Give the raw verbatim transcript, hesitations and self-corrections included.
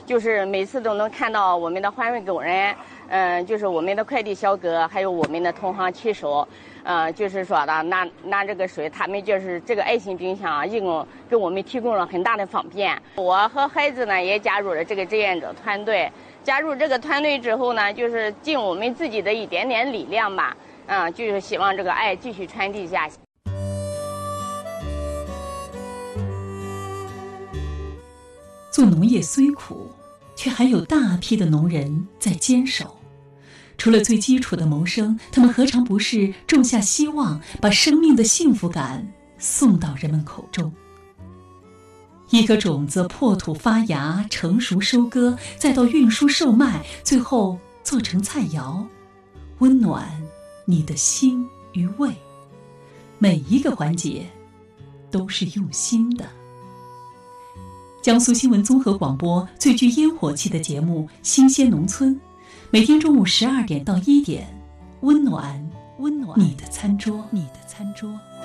就是每次都能看到我们的环卫工人，嗯、呃，就是我们的快递小哥，还有我们的同行骑手，呃，就是说的拿拿这个水，他们就是这个爱心冰箱，一共给我们提供了很大的方便。我和孩子呢也加入了这个志愿者团队，加入这个团队之后呢，就是尽我们自己的一点点力量吧，嗯、呃，就是希望这个爱继续传递下去。 做农业虽苦，却还有大批的农人在坚守。除了最基础的谋生，他们何尝不是种下希望，把生命的幸福感送到人们口中？一颗种子破土发芽，成熟收割，再到运输售卖，最后做成菜肴，温暖你的心与胃。每一个环节都是用心的。江苏新闻综合广播最具烟火气的节目《新鲜农村》，每天中午十二点到一点，温暖温暖你的餐桌，你的餐桌。